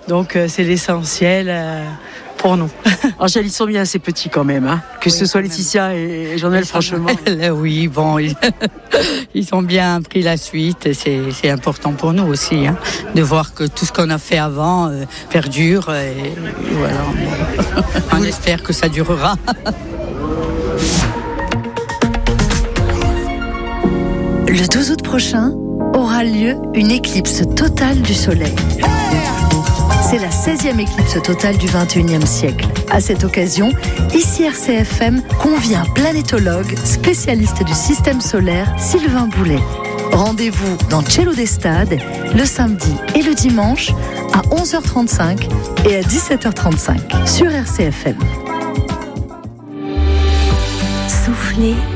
Donc c'est l'essentiel pour nous. Angèle, ils sont bien ces petits quand même, hein. Que ce soit Laetitia et Jean-Noël, franchement. Oui, bon, ils ont bien pris la suite. C'est important pour nous aussi, hein, de voir que tout ce qu'on a fait avant perdure. Et voilà. On espère que ça durera. Le 12 août prochain aura lieu une éclipse totale du Soleil. C'est la 16e éclipse totale du 21e siècle. À cette occasion, ici RCFM convie un planétologue, spécialiste du système solaire, Sylvain Boulet. Rendez-vous dans Cielo des Stades le samedi et le dimanche à 11h35 et à 17h35 sur RCFM. Souffler